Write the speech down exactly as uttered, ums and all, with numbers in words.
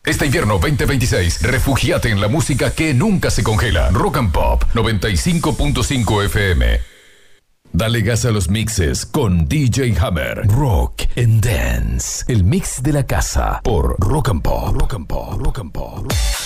Este invierno veinte veintiséis, refúgiate en la música que nunca se congela. Rock and Pop noventa y cinco punto cinco F M. Dale gas a los mixes con D J Hammer. Rock and Dance. El mix de la casa por Rock and Pop. Rock and Pop. Rock and Pop.